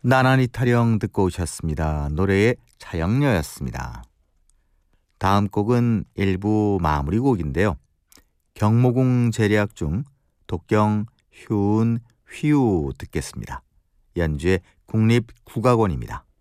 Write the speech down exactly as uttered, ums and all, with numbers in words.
나나니 타령 듣고 오셨습니다. 노래의 차영녀였습니다. 다음 곡은 일부 마무리 곡인데요. 경모궁 제략 중 독경 휴운 휘우 듣겠습니다. 연주의 국립국악원입니다.